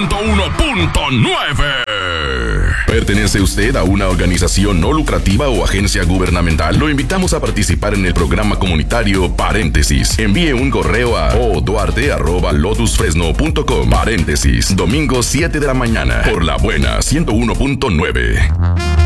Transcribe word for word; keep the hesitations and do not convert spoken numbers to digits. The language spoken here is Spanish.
ciento uno punto nueve. ¿Pertenece usted a una organización no lucrativa o agencia gubernamental? Lo invitamos a participar en el programa comunitario Paréntesis. Envíe un correo a oduarte arroba lotus fresno punto com. Paréntesis, domingo siete de la mañana, por la buena ciento uno punto nueve.